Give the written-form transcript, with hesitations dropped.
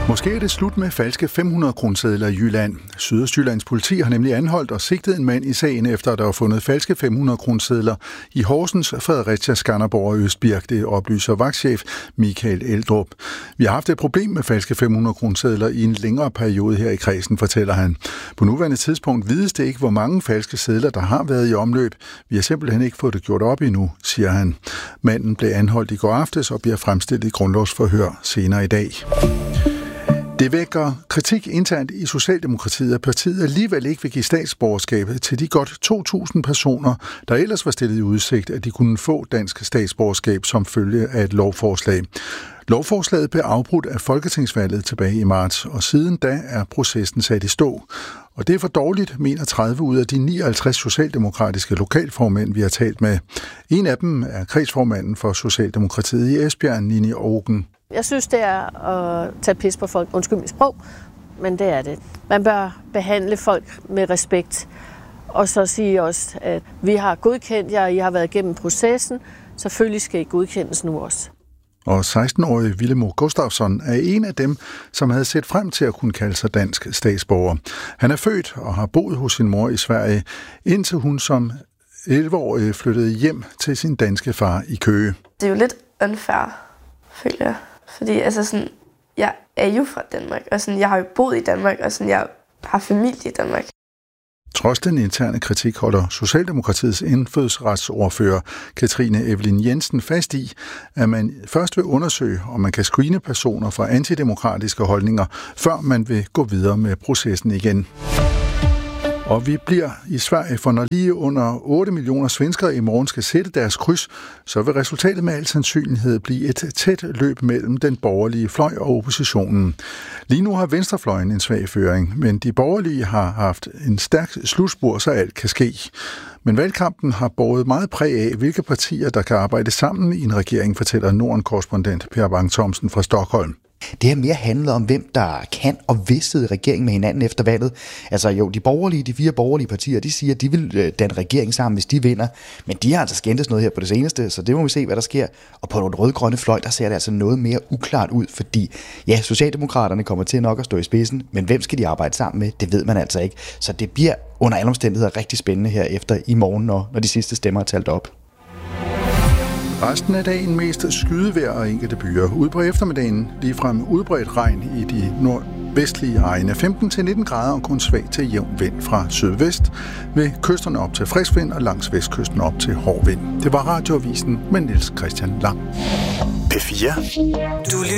Måske er det slut med falske 500-kronesedler i Jylland. Sydøstjyllands politi har nemlig anholdt og sigtet en mand i sagen, efter at der var fundet falske 500-kronesedler i Horsens, Fredericia, Skanderborg og Østbirk. Det oplyser vagtchef Michael Eldrup. Vi har haft et problem med falske 500-kronesedler i en længere periode her i kredsen, fortæller han. På nuværende tidspunkt vides det ikke, hvor mange falske sedler, der har været i omløb. Vi har simpelthen ikke fået det gjort op endnu, siger han. Manden blev anholdt i går aftes og bliver fremstillet i grundlovsforhør senere i dag. Det vækker kritik internt i Socialdemokratiet, at partiet alligevel ikke vil give statsborgerskab til de godt 2.000 personer, der ellers var stillet i udsigt, at de kunne få dansk statsborgerskab som følge af et lovforslag. Lovforslaget blev afbrudt af folketingsvalget tilbage i marts, og siden da er processen sat i stå. Og det er for dårligt, mener 30 ud af de 59 socialdemokratiske lokalformænd, vi har talt med. En af dem er kredsformanden for Socialdemokratiet i Esbjerg, Nini Ågen. Jeg synes, det er at tage pis på folk. Undskyld mit sprog, men det er det. Man bør behandle folk med respekt, og så sige også, at vi har godkendt jer, og I har været igennem processen. Selvfølgelig skal I godkendes nu også. Og 16-årige Villemo Gustafsson er en af dem, som havde set frem til at kunne kalde sig dansk statsborger. Han er født og har boet hos sin mor i Sverige, indtil hun som 11-årig flyttede hjem til sin danske far i Køge. Det er jo lidt unfair, føler jeg. Fordi jeg er jo fra Danmark, og jeg har jo boet i Danmark, og jeg har familie i Danmark. Trods den interne kritik holder Socialdemokratiets indfødsretsordfører Katrine Evelyn Jensen fast i, at man først vil undersøge, om man kan screene personer for antidemokratiske holdninger, før man vil gå videre med processen igen. Og vi bliver i Sverige, for når lige under 8 millioner svenskere i morgen skal sætte deres kryds, så vil resultatet med al sandsynlighed blive et tæt løb mellem den borgerlige fløj og oppositionen. Lige nu har venstrefløjen en svag føring, men de borgerlige har haft en stærk slutspurt, så alt kan ske. Men valgkampen har båret meget præg af, hvilke partier, der kan arbejde sammen i en regering, fortæller Norden-korrespondent Per Bang Thomsen fra Stockholm. Det har mere handlet om, hvem der kan og vil sidde i regering med hinanden efter valget. Altså jo, de 4 borgerlige partier, de siger, at de vil danne regering sammen, hvis de vinder. Men de har altså skændtes noget her på det seneste, så det må vi se, hvad der sker. Og på den rød-grønne fløj, der ser det altså noget mere uklart ud, fordi ja, Socialdemokraterne kommer til nok at stå i spidsen, men hvem skal de arbejde sammen med? Det ved man altså ikke. Så det bliver under alle omstændigheder rigtig spændende her efter i morgen, når de sidste stemmer er talt op. Resten af dagen mest skydevejr og enkelte byer. Ude på eftermiddagen ligefrem udbredt regn i de nordvestlige egne. 15-19 grader og kun svag til jævn vind fra sydvest. Ved kysterne op til frisk vind og langs vestkysten op til hård vind. Det var Radioavisen med Niels Christian Lang. P4.